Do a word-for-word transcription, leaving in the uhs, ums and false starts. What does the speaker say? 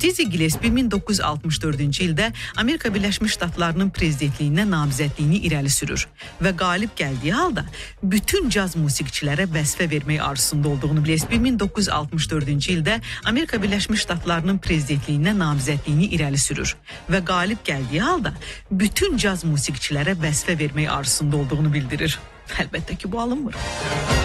Dizzy Gillespie min doqquz yüz altmış dördüncü ildə Amerika Birləşmiş Ştatlarının prezidentliyinə namizədliyini irəli sürür və qalib gəldiyi halda bütün caz musiqiçilərə vəzifə vermək arzusunda olduğunu Gillespie min doqquz yüz altmış dördüncü ildə Amerika Birləşmiş Ştatlarının prezidentliyinə namizədliyini irəli sürür və qalib gəldiyi halda bütün caz musiqiçilərə vəzifə vermək arzusunda olduğunu bildirir. Əlbəttə ki, bu alınmır.